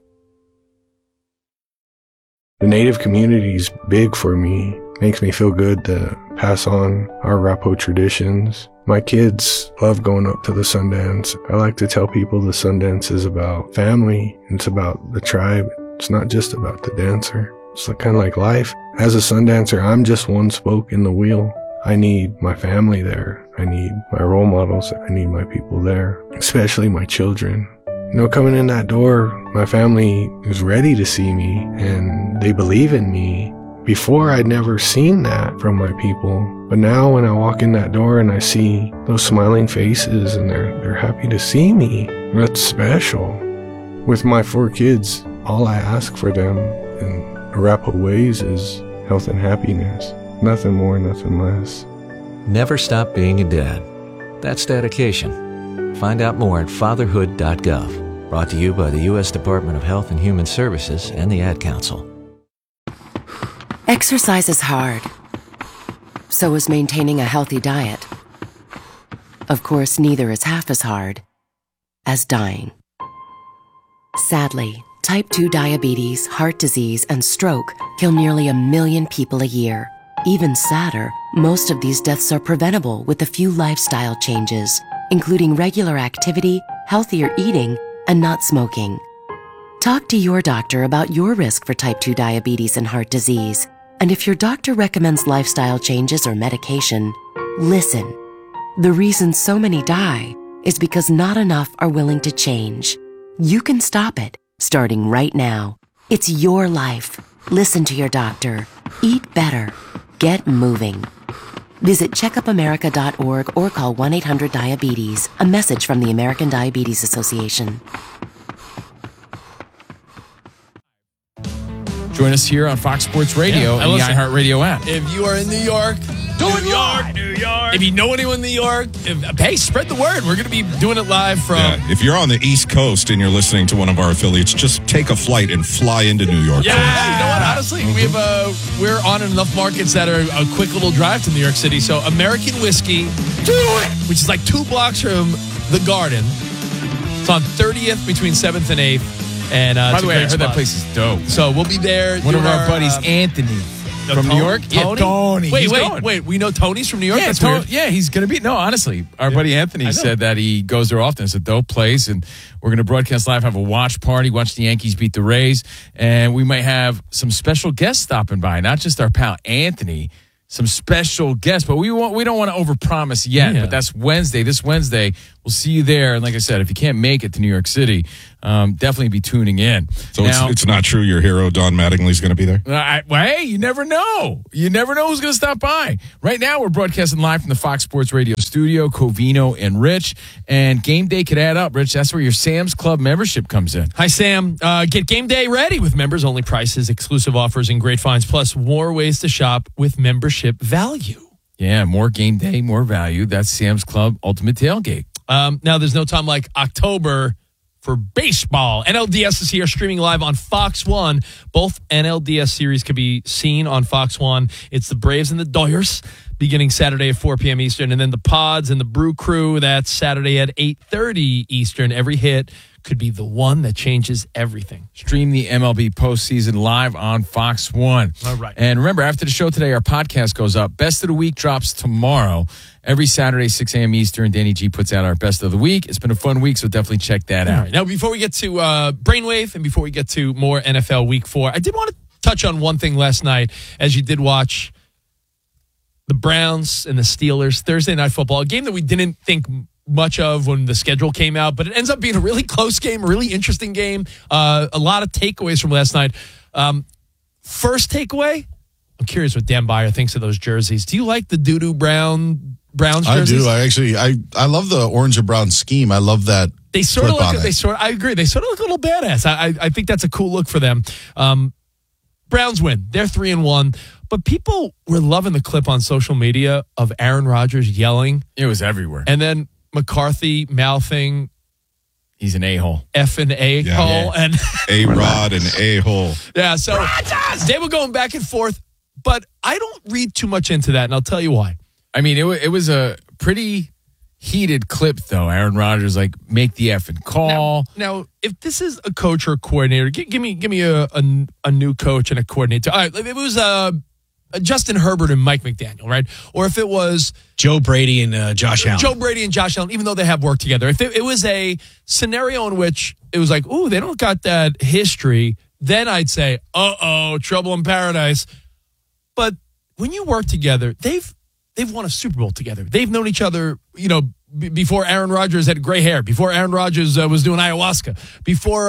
The Native community is big for me. Makes me feel good to pass on our Rapo traditions. My kids love going up to the Sundance. I like to tell people the Sundance is about family. It's about the tribe. It's not just about the dancer. It's kind of like life. As a Sundancer, I'm just one spoke in the wheel. I need my family there. I need my role models. I need my people there, especially my children. Coming in that door, my family is ready to see me and they believe in me. Before, I'd never seen that from my people. But now when I walk in that door and I see those smiling faces and they're happy to see me, that's special. With my 4 kids, all I ask for them in Arapahoe ways is health and happiness. Nothing more, nothing less. Never stop being a dad. That's dedication. Find out more at fatherhood.gov. Brought to you by the U.S. Department of Health and Human Services and the Ad Council. Exercise is hard. So is maintaining a healthy diet. Of course, neither is half as hard as dying. Sadly, type 2 diabetes, heart disease, and stroke kill nearly 1 million people a year. Even sadder, most of these deaths are preventable with a few lifestyle changes, including regular activity, healthier eating, and not smoking. Talk to your doctor about your risk for type 2 diabetes and heart disease. And if your doctor recommends lifestyle changes or medication, listen. The reason so many die is because not enough are willing to change. You can stop it, starting right now. It's your life. Listen to your doctor. Eat better. Get moving. Visit checkupamerica.org or call 1-800-DIABETES. A message from the American Diabetes Association. Join us here on Fox Sports Radio and the iHeartRadio app. If you are in New York, New York. If you know anyone in New York, hey, spread the word. We're going to be doing it live from... Yeah, if you're on the East Coast and you're listening to one of our affiliates, just take a flight and fly into New York. Yeah, you know what? Honestly, we're on enough markets that are a quick little drive to New York City. So American Whiskey, which is like 2 blocks from the Garden. It's on 30th between 7th and 8th. And by the way, I heard that place is dope. So we'll be there. One of our buddies, Anthony. From New York? Tony? Yeah, Tony. Wait. We know Tony's from New York? Yeah, That's weird. Yeah, he's going to be. No, honestly, our buddy Anthony said that he goes there often. It's a dope place, and we're going to broadcast live, have a watch party, watch the Yankees beat the Rays, and we might have some special guests stopping by, not just our pal Anthony, some special guests, but we don't want to overpromise yet, but that's Wednesday. This Wednesday, we'll see you there. And like I said, if you can't make it to New York City, definitely be tuning in. So now, it's not true your hero, Don Mattingly, is going to be there? Hey, you never know. You never know who's going to stop by. Right now, we're broadcasting live from the Fox Sports Radio studio, Covino and Rich. And game day could add up, Rich. That's where your Sam's Club membership comes in. Hi, Sam. Get game day ready with members-only prices, exclusive offers, and great finds, plus more ways to shop with membership value. Yeah, more game day, more value. That's Sam's Club Ultimate Tailgate. Now, there's no time like October for baseball. NLDS is here, streaming live on Fox 1. Both NLDS series can be seen on Fox 1. It's the Braves and the Doyers, beginning Saturday at 4 p.m. Eastern. And then the Pods and the Brew Crew, that's Saturday at 8:30 Eastern. Every hit could be the one that changes everything. Stream the MLB postseason live on Fox 1. All right. And remember, after the show today, our podcast goes up. Best of the Week drops tomorrow. Every Saturday, 6 a.m. Eastern, Danny G puts out our Best of the Week. It's been a fun week, so definitely check that out. Right. Now, before we get to Brainwave and before we get to more NFL Week 4, I did want to touch on one thing last night, as you did watch the Browns and the Steelers Thursday Night Football, a game that we didn't think much of when the schedule came out, but it ends up being a really close game, a really interesting game. A lot of takeaways from last night. First takeaway, I'm curious what Dan Beyer thinks of those jerseys. Do you like the doo-doo Browns jerseys? I do. I love the orange and brown scheme. I love that. They sort of look. I agree. They sort of look a little badass. I think that's a cool look for them. Browns win. They're 3-1. But people were loving the clip on social media of Aaron Rodgers yelling. It was everywhere. And then McCarthy mouthing, he's an a-hole. F and a-hole. And A-Rod and a-hole. Yeah, so they were going back and forth, but I don't read too much into that, and I'll tell you why. I mean, it was a pretty heated clip, though. Aaron Rodgers, make the effing call. Now, if this is a coach or a coordinator, give me a new coach and a coordinator. All right, if it was Justin Herbert and Mike McDaniel, right? Or if it was Joe Brady and Josh Allen. Joe Brady and Josh Allen, even though they have worked together. If it was a scenario in which it was like, ooh, they don't got that history, then I'd say, trouble in paradise. But when you work together, they've won a Super Bowl together. They've known each other, before Aaron Rodgers had gray hair, before Aaron Rodgers was doing ayahuasca, before,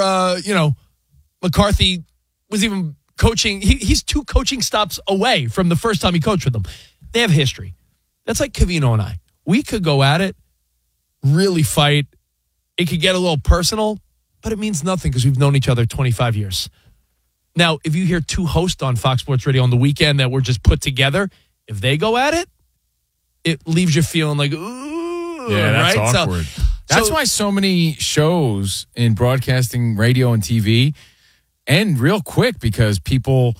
McCarthy was even coaching. He's 2 coaching stops away from the first time he coached with them. They have history. That's like Covino and I. We could go at it, really fight. It could get a little personal, but it means nothing because we've known each other 25 years. Now, if you hear two hosts on Fox Sports Radio on the weekend that were just put together, if they go at it, it leaves you feeling like, ooh, yeah, that's right? awkward. That's why so many shows in broadcasting, radio, and TV end real quick because people's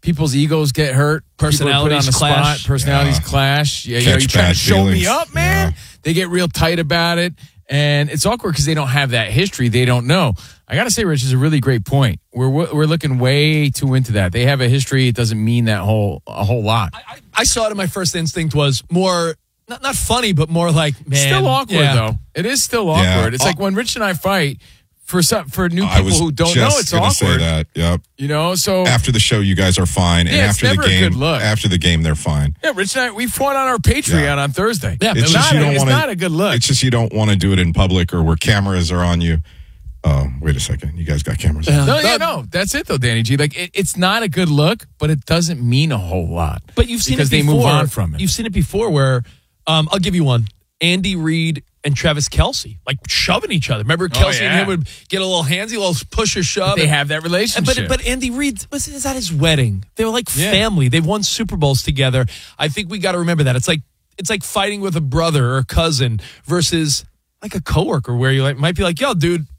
egos get hurt. Personalities clash. Personalities clash. Yeah, you trying to show me up, man. Yeah. They get real tight about it. And it's awkward because they don't have that history. They don't know. I got to say, Rich, is a really great point. We're looking way too into that. They have a history. It doesn't mean that a whole lot. I saw it, and my first instinct was more, not funny, but more like, man. Still awkward, though. It is still awkward. Yeah. It's like when Rich and I fight, for new people who don't know, it's awkward. Say that. Yep. You know, so after the show, you guys are fine, and after the game, after the game, they're fine. Yeah, Rich and I, we fought on our Patreon on Thursday. Yeah, it's not a good look. It's just you don't want to do it in public or where cameras are on you. Oh, wait a second, you guys got cameras on. No, that's it though, Danny G. Like it's not a good look, but it doesn't mean a whole lot. But you've seen because it before. They move on from it. You've seen it before, where I'll give you one: Andy Reid and Travis Kelce, like shoving each other. Remember, Kelce and him would get a little handsy, a little push or shove. They have that relationship. But Andy Reid was at his wedding. They were like family. They won Super Bowls together. I think we got to remember that. It's like fighting with a brother or a cousin versus like a coworker where you might be like, yo, dude.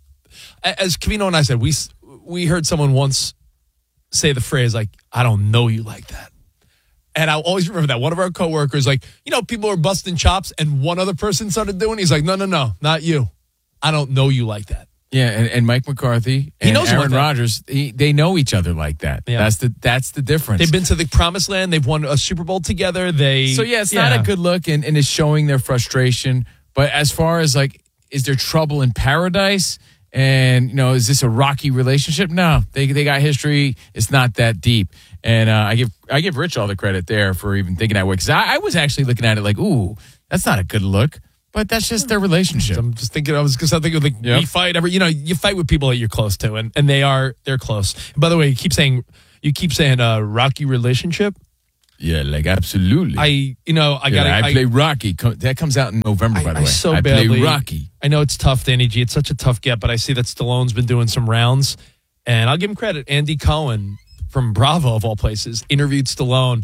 As Covino and I said, we heard someone once say the phrase like, I don't know you like that. And I'll always remember that. One of our coworkers, like, people are busting chops, and one other person started doing. He's like, no, not you. I don't know you like that. Yeah, and Mike McCarthy and Aaron Rodgers, they know each other like that. Yeah. That's the difference. They've been to the promised land. They've won a Super Bowl together. It's not a good look, and it's showing their frustration. But as far as like, is there trouble in paradise? And, is this a rocky relationship? No, they got history. It's not that deep. And I give Rich all the credit there for even thinking that way. Because I was actually looking at it like, ooh, that's not a good look. But that's just their relationship. I'm just thinking, we fight you fight with people that you're close to, and they're close. And by the way, you keep saying rocky relationship. Yeah, like absolutely. I play Rocky. That comes out in November, by the way. I play Rocky. I know it's tough, Danny G. It's such a tough get, but I see that Stallone's been doing some rounds, and I'll give him credit. Andy Cohen from Bravo, of all places, interviewed Stallone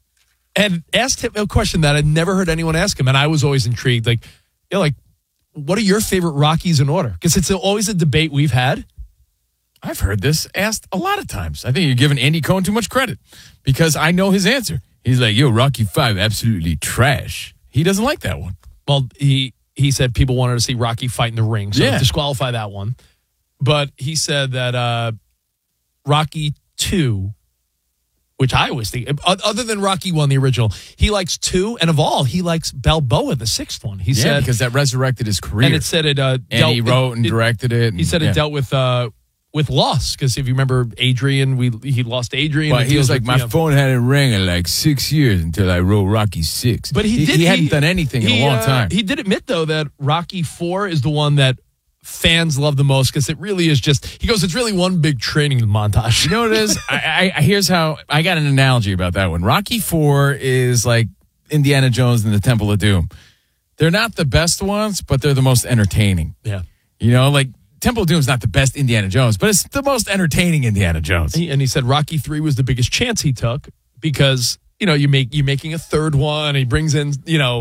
and asked him a question that I'd never heard anyone ask him, and I was always intrigued. Like, what are your favorite Rockies in order? Because it's always a debate we've had. I've heard this asked a lot of times. I think you're giving Andy Cohen too much credit because I know his answer. He's like, yo, Rocky 5, absolutely trash. He doesn't like that one. Well, he said people wanted to see Rocky fight in the ring, so disqualify that one. But he said that Rocky 2, which I always think, other than Rocky 1, the original, he likes 2, and of all, he likes Balboa, the 6th one. He said because that resurrected his career. And it said it and he wrote and directed it. He said it dealt with loss, because if you remember Adrian, he lost Adrian. But he was like, my phone hadn't rang in like 6 years until I wrote Rocky 6. But he hadn't done anything in a long time. He did admit, though, that Rocky 4 is the one that fans love the most, because it really is it's really one big training montage. You know what it is? Here's how, I got an analogy about that one. Rocky 4 is like Indiana Jones and the Temple of Doom. They're not the best ones, but they're the most entertaining. Yeah. Like, Temple of Doom is not the best Indiana Jones, but it's the most entertaining Indiana Jones. And he said Rocky 3 was the biggest chance he took because, you're making a third one. And he brings in,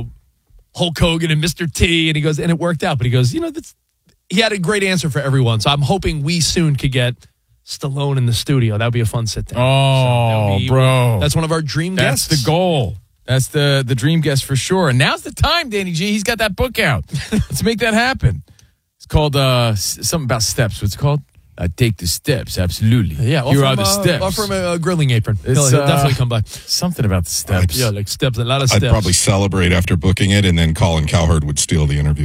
Hulk Hogan and Mr. T, and he goes, and it worked out. But he goes, he had a great answer for everyone. So I'm hoping we soon could get Stallone in the studio. That would be a fun sit down. Oh, bro. That's one of our dream guests. That's the goal. That's the dream guest for sure. And now's the time, Danny G. He's got that book out. Let's make that happen. It's called something about steps. What's it called? I take the steps. Absolutely. Yeah. Here are the steps. Offer him a grilling apron. He'll definitely come by. Something about the steps. Yeah, like steps. A lot of steps. I'd probably celebrate after booking it, and then Colin Cowherd would steal the interview.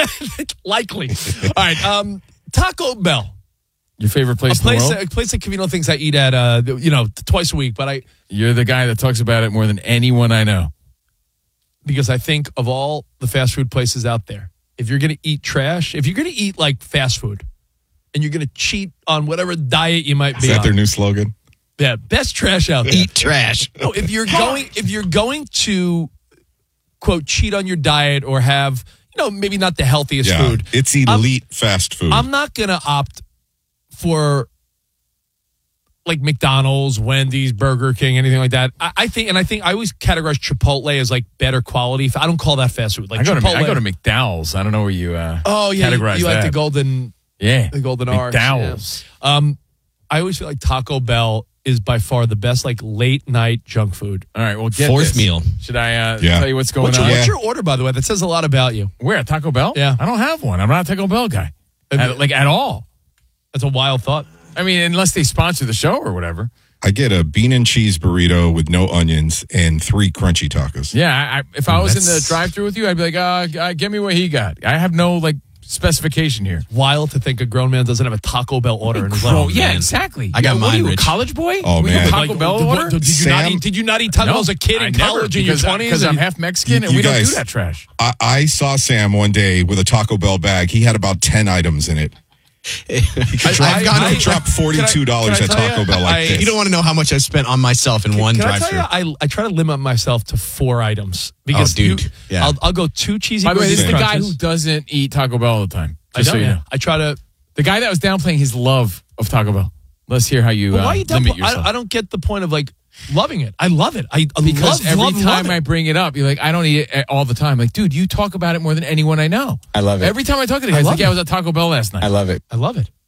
Likely. All right. Taco Bell. Your favorite place in the world? A place that Covino thinks I eat at, twice a week. But You're the guy that talks about it more than anyone I know. Because I think of all the fast food places out there, if you're going to eat trash, if you're going to eat like fast food and you're going to cheat on whatever diet you might be on. Is that their their new slogan? Yeah, best trash out there. Eat trash. No, if you're going to quote cheat on your diet or have, maybe not the healthiest food. It's elite fast food. I'm not going to opt for like McDonald's, Wendy's, Burger King, anything like that. I think I always categorize Chipotle as like better quality. I don't call that fast food. Like I go Chipotle, to McDowell's. I don't know where you categorize you that. like the golden R. McDowell's. Yeah. I always feel like Taco Bell is by far the best like late night junk food. All right, well, get fourth this. meal. Should I tell you what's going on? What's your order, by the way? That says a lot about you. Where, Taco Bell? Yeah. I don't have one. I'm not a Taco Bell guy. At all. That's a wild thought. I mean, unless they sponsor the show or whatever. I get a bean and cheese burrito with no onions and 3 crunchy tacos. Yeah, if I was in the drive-thru with you, I'd be like, give me what he got. I have no specification here. Wild to think a grown man doesn't have a Taco Bell order in his life. Yeah, exactly. I got mine, what are you, Rich. A college boy? Oh, man. Taco Bell order? Did you not eat Taco as a kid in college in your 20s? Because I'm half Mexican and we don't do that trash. I saw Sam one day with a Taco Bell bag. He had about 10 items in it. He could drop $42 at Taco Bell like this. You don't want to know how much I spent on myself in one drive-thru. I try to limit myself to 4 items. Because I'll go 2 cheesy. By the way, this is the guy who doesn't eat Taco Bell all the time. I don't. I try to. The guy that was downplaying his love of Taco Bell. Let's hear how you limit yourself. I don't get the point of loving it. I love it. Because every time I I bring it up, you're like, I don't eat it all the time. Like, dude, you talk about it more than anyone I know. I love it. Every time I talk to the guy, he's like, I was at Taco Bell last night. I love it. I love it.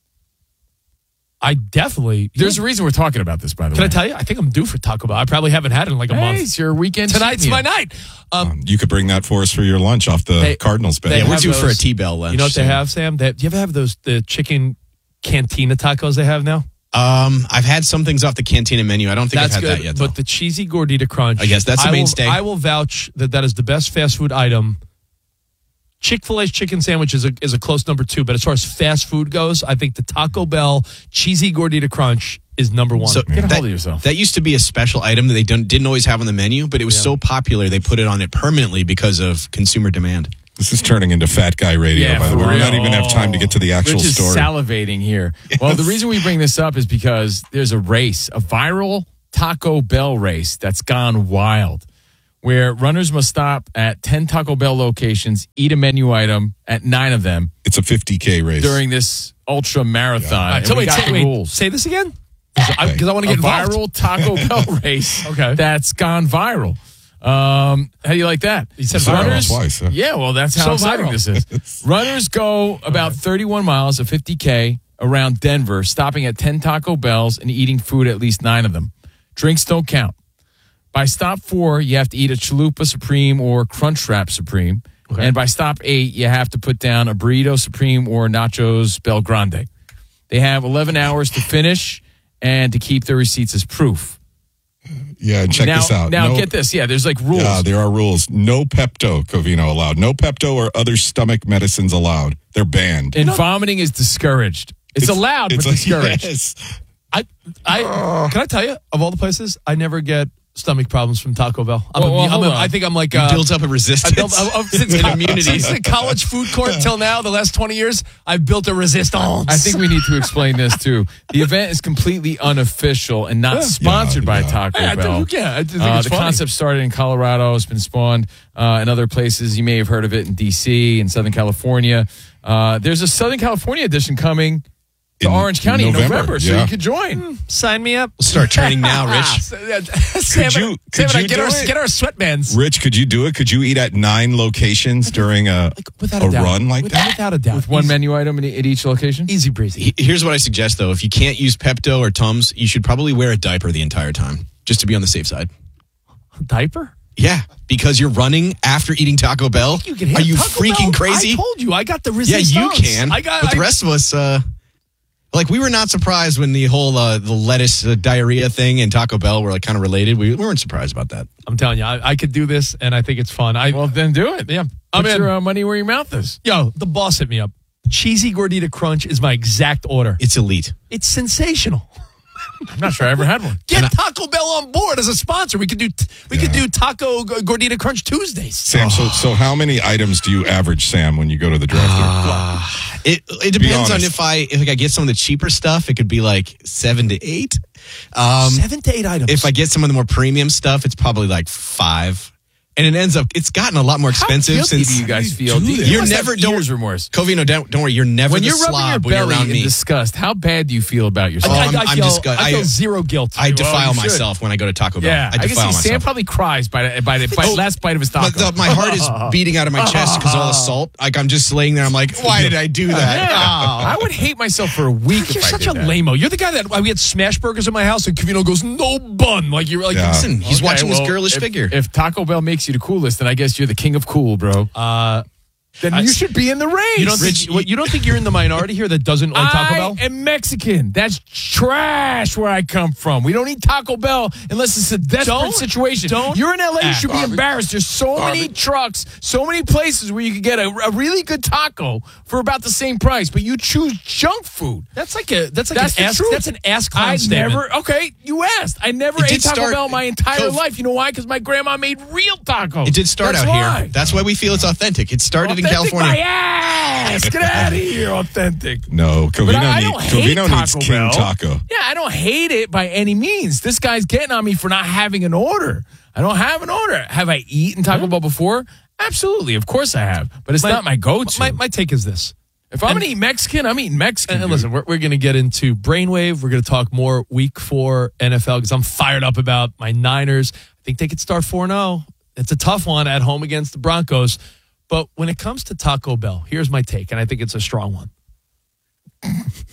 I definitely. There's a reason we're talking about this, by the way. Can I tell you? I think I'm due for Taco Bell. I probably haven't had it in a month. It's your weekend. Tonight's my night. You could bring that for us for your lunch off the Cardinals bed. Yeah, we're due for a T-Bell lunch. You know what they have, Sam? Do you ever have the chicken cantina tacos they have now? I've had some things off the Cantina menu. I don't think I've had that yet, though. But the cheesy gordita crunch, I guess that's the mainstay. I will vouch that is the best fast food item. Chick-fil-A's chicken sandwich is a close number 2, but as far as fast food goes, I think the Taco Bell cheesy gordita crunch is number 1. So get a hold of yourself. That used to be a special item that they didn't always have on the menu, but it was so popular they put it on it permanently because of consumer demand. This is turning into fat guy radio, by the way. We don't even have time to get to the actual Rich is story. Salivating here. Yes. Well, the reason we bring this up is because there's a viral Taco Bell race that's gone wild, where runners must stop at 10 Taco Bell locations, eat a menu item at 9 of them. It's a 50K race. During this ultra marathon. Yeah. Wait, say this again? Because I want to get involved. Viral Taco Bell race that's gone viral. How do you like that? He said runners, twice. Huh? Yeah, well, that's how exciting this is. Runners go about 31 miles, a 50K, around Denver, stopping at 10 Taco Bells and eating food at least 9 of them. Drinks don't count. By stop 4, you have to eat a Chalupa Supreme or Crunchwrap Supreme. Okay. And by stop 8, you have to put down a Burrito Supreme or Nachos Bel Grande. They have 11 hours to finish and to keep their receipts as proof. Yeah, and check this out. Now, get this. Yeah, there's rules. Yeah, there are rules. No Pepto, Covino allowed. No Pepto or other stomach medicines allowed. They're banned. And vomiting is discouraged. It's allowed, but discouraged. Yes. Can I tell you, of all the places, I never get stomach problems from Taco Bell. I think I'm like... built up a resistance. Since college food court till now, the last 20 years, I've built a resistance. I think we need to explain this, too. The event is completely unofficial and not sponsored by Taco Bell. I think it's the concept started in Colorado. It's been spawned in other places. You may have heard of it in D.C., in Southern California. There's a Southern California edition coming to Orange County in November, so you could join. Sign me up. We'll start training now, Rich. Sam, get our sweatbands. Rich, could you do it? Could you eat at 9 locations during a run like that? Without a doubt. With one menu item at each location? Easy breezy. Here's what I suggest, though. If you can't use Pepto or Tums, you should probably wear a diaper the entire time, just to be on the safe side. A diaper? Yeah, because you're running after eating Taco Bell. Are you freaking crazy? I told you, I got the resistance. Yeah, you can. But the rest of us... we were not surprised when the whole the lettuce diarrhea thing and Taco Bell were kind of related. We weren't surprised about that. I'm telling you, I could do this, and I think it's fun. Well, then do it. Yeah, Put your money where your mouth is. Yo, the boss hit me up. Cheesy Gordita Crunch is my exact order. It's elite. It's sensational. I'm not sure I ever had one. Get Taco Bell on board as a sponsor. We could do Taco Gordita Crunch Tuesdays. Sam, so how many items do you average, Sam, when you go to the drive-thru? It depends on if I get some of the cheaper stuff. It could be like 7 to 8. 7 to 8 items. If I get some of the more premium stuff, it's probably like 5. And it ends up, it's gotten a lot more expensive How guilty since do you guys feel? You're never, ears remorse. Covino, don't worry, you're never when the you're rubbing your slob when you're belly around in me. disgust, how bad do you feel about yourself? I feel zero guilt. I defile myself when I go to Taco Bell. Yeah, I defile myself. Sam probably cries by the last bite of his taco. But my heart is beating out of my chest because of all the salt. Like I'm just laying there. I'm like, why did I do that? I would hate myself for a week. You're such a lame-o. You're the guy that we had smash burgers in my house and Covino goes, no bun. Like you're like, listen, he's watching this girlish figure. If Taco Bell makes you the coolest, then I guess you're the king of cool, bro. Then you should be in the race. You don't think you're in the minority here that doesn't like Taco Bell? I am Mexican. That's trash where I come from. We don't eat Taco Bell unless it's a desperate situation. You're in LA, you should be embarrassed. There's so many trucks, so many places where you can get a really good taco for about the same price, but you choose junk food. That's an ass clown statement. You asked. I never ate Taco Bell my entire life. You know why? Because my grandma made real tacos. It did start out here. That's why we feel it's authentic. It started in California. My ass! Get out of here, authentic. No, Covino needs King Bell. Taco. Yeah, I don't hate it by any means. This guy's getting on me for not having an order. I don't have an order. Have I eaten Taco Bell before? Absolutely. Of course I have. But it's not my go-to. My take is this. If I'm going to eat Mexican, I'm eating Mexican. And listen, we're going to get into Brainwave. We're going to talk more Week 4 NFL because I'm fired up about my Niners. I think they could start 4-0. It's a tough one at home against the Broncos. But when it comes to Taco Bell, here's my take, and I think it's a strong one. Well,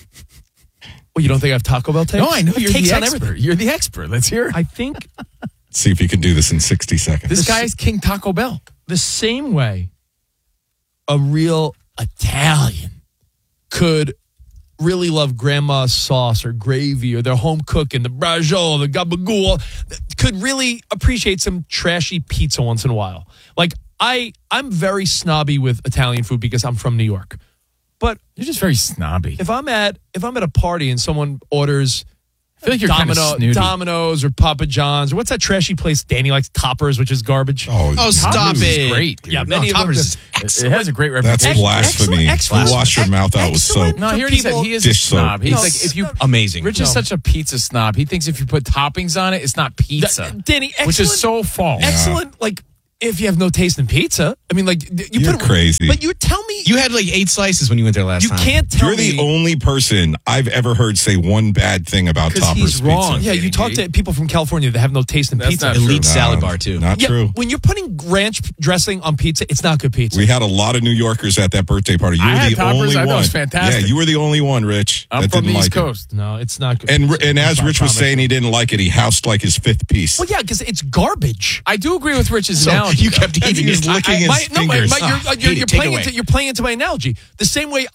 you don't think I have Taco Bell takes? No, I know you're takes the on expert. everything. You're the expert. Let's hear it. I think See if you can do this in 60 seconds. this guy is King Taco Bell. the same way a real Italian could really love grandma's sauce or gravy or their home cooking, the braciole, the gabagool, could really appreciate some trashy pizza once in a while. Like, I'm very snobby with Italian food because I'm from New York. But you're just very snobby. If I'm at a party and someone orders I feel like you're kind of snooty. Domino's or Papa John's or what's that trashy place Danny likes? Toppers, which is garbage. Oh, stop it! Is great. Dude. Yeah, many of them. It has a great reputation. That's blasphemy. Excellent. Wash your mouth out with soap. No, here he said he is a Dish soap. snob. He's like, if you amazing. Rich is such a pizza snob. He thinks if you put toppings on it, it's not pizza. Danny, excellent, which is so false. Excellent, like. If you have no taste in pizza, I mean, like you're crazy. But you tell me you had like 8 slices when you went there last time. You can't tell me. You're the only person I've ever heard say one bad thing about Topper's he's wrong. Pizza. Yeah, you talk to people from California that have no taste in pizza. Elite salad bar too. Not true. When you're putting ranch dressing on pizza, it's not good pizza. We had a lot of New Yorkers at that birthday party. You I were had the Toppers. only I one. thought it was fantastic. Yeah, you were the only one, Rich. I'm that from didn't the like East Coast. No, it's not good. And as Rich was saying, he didn't like it. He housed like his 5th piece. Well, yeah, because it's garbage. I do agree with Rich's So analogy. you kept eating He's licking his fingers. You're playing into my analogy. The same way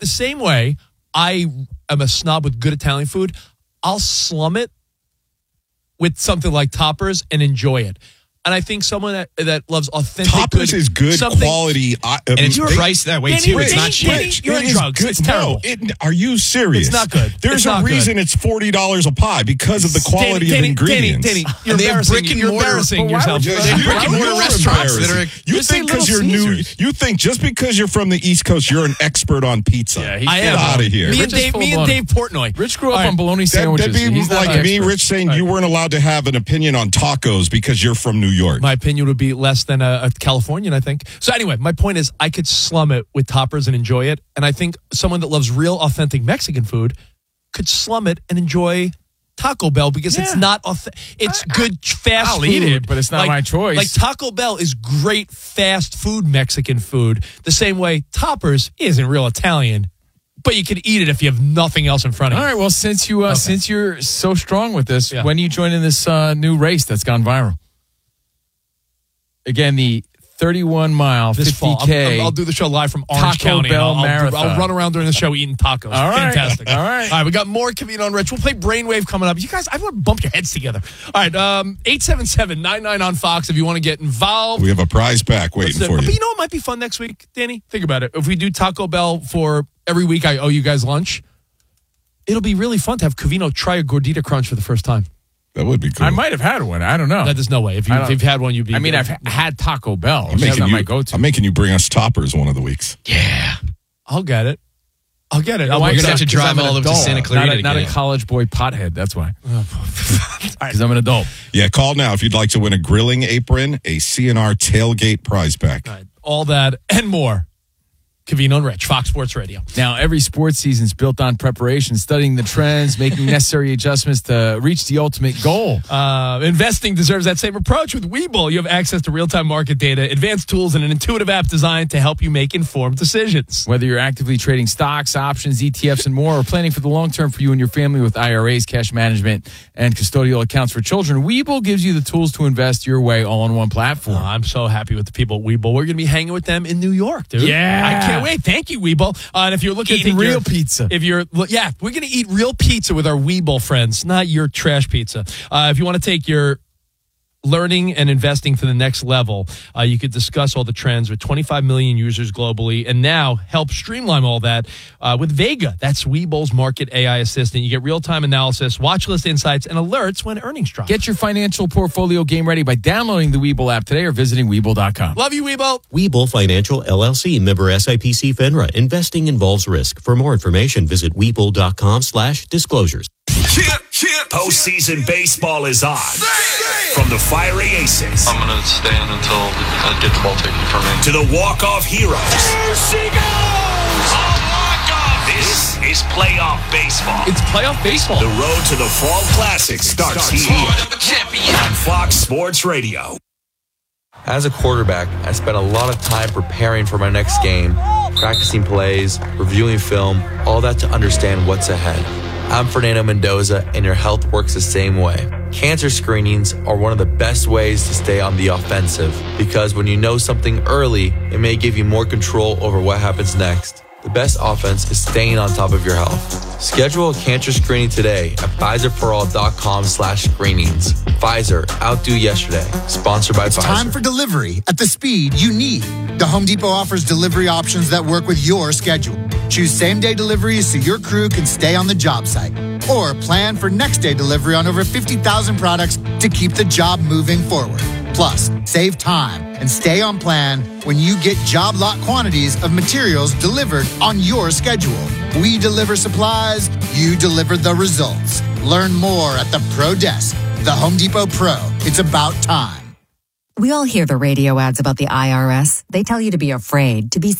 I am a snob with good Italian food. I'll slum it with something like Toppers and enjoy it. And I think someone that loves authentic Toppers is good quality. And it's priced that way too. It's not cheap. You're on drugs. It's terrible. Are you serious? It's not good. There's a reason it's $40 a pie because of the quality of ingredients. Danny, you're embarrassing yourself. They have brick and mortar restaurants that are. You think because you're new? You think just because you're from the East Coast, you're an expert on pizza? Yeah, get out of here. Me and Dave Portnoy. Rich grew up on bologna sandwiches. That'd be like me, Rich, saying you weren't allowed to have an opinion on tacos because you're from New York. My opinion would be less than a Californian, I think. So anyway, my point is I could slum it with Toppers and enjoy it. And I think someone that loves real, authentic Mexican food could slum it and enjoy Taco Bell because it's not it's good fast I'll food. eat it, but it's not my choice. Like Taco Bell is great fast food Mexican food. The same way Toppers isn't real Italian. But you can eat it if you have nothing else in front of you. All right, well, since you're so strong with this, when are you joining this new race that's gone viral? Again, the 31-mile, 50K. I'll do the show live from Orange Taco County. Bell I'll Marathon. run around during the show eating tacos. All right. Fantastic. All right. All right, we got more Covino and Rich. We'll play Brainwave coming up. You guys, I want to bump your heads together. All right, 877-99 on Fox if you want to get involved. We have a prize pack waiting for you. But you know what might be fun next week, Danny? Think about it. If we do Taco Bell for every week, I owe you guys lunch. It'll be really fun to have Covino try a Gordita Crunch for the first time. That would be cool. I might have had one. I don't know. There's no way. If you've had one, you'd be. I mean, I've had Taco Bell. I'm making you bring us Toppers one of the weeks. Yeah. I'll get it. I'll get it. You're going to have to drive all the way to Santa Clarita. Not a college boy pothead. That's why. Because I'm an adult. Yeah, call now if you'd like to win a grilling apron, a CNR tailgate prize pack. All that and more. Covino and Rich, Fox Sports Radio. Now, every sports season is built on preparation, studying the trends, making necessary adjustments to reach the ultimate goal. Investing deserves that same approach. With Webull, you have access to real-time market data, advanced tools, and an intuitive app designed to help you make informed decisions. Whether you're actively trading stocks, options, ETFs, and more, or planning for the long term for you and your family with IRAs, cash management, and custodial accounts for children, Webull gives you the tools to invest your way all on one platform. I'm so happy with the people at Webull. We're going to be hanging with them in New York, dude. Yeah. I can't wait. Thank you, Webull. And if you're looking Eating at real pizza. we're going to eat real pizza with our Webull friends, not your trash pizza. If you want to take your learning and investing to the next level, you could discuss all the trends with 25 million users globally, and now help streamline all that with Vega. That's Webull's market AI assistant. You get real-time analysis, watch list insights, and alerts when earnings drop. Get your financial portfolio game ready by downloading the Webull app today or visiting Webull.com. Love you, Webull. Webull Financial LLC, member SIPC FINRA. Investing involves risk. For more information, visit Webull.com/disclosures. Postseason baseball is on. From the fiery aces. I'm going to stand until I get the ball taken from me. To the walk-off heroes. There she goes! A walk-off! This is playoff baseball. It's playoff baseball. The road to the Fall Classic starts here on Fox Sports Radio. As a quarterback, I spent a lot of time preparing for my next game, practicing plays, reviewing film, all that to understand what's ahead. I'm Fernando Mendoza, and your health works the same way. Cancer screenings are one of the best ways to stay on the offensive, because when you know something early, it may give you more control over what happens next. The best offense is staying on top of your health. Schedule a cancer screening today at PfizerForAll.com/screenings. Pfizer, outdo yesterday. Sponsored by Pfizer. Time for delivery at the speed you need. The Home Depot offers delivery options that work with your schedule. Choose same-day deliveries so your crew can stay on the job site. Or plan for next-day delivery on over 50,000 products to keep the job moving forward. Plus, save time and stay on plan when you get job lot quantities of materials delivered on your schedule. We deliver supplies, you deliver the results. Learn more at the Pro Desk. The Home Depot Pro. It's about time. We all hear the radio ads about the IRS. They tell you to be afraid, to be